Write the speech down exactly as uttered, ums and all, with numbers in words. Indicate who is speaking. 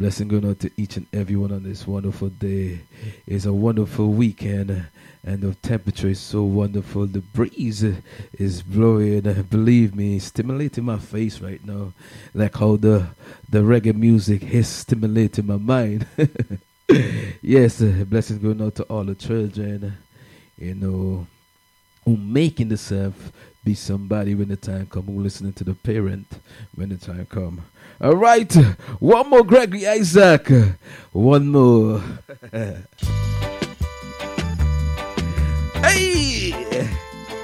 Speaker 1: Blessing going out to each and everyone on this wonderful day. It's a wonderful weekend, and the temperature is so wonderful. The breeze is blowing. Believe me, stimulating my face right now, like how the the reggae music is stimulating my mind. Yes, uh, blessings going out to all the children, you know, who making themselves be somebody when the time come, who listening to the parent when the time come. All right, one more Gregory Isaac, one more. Hey!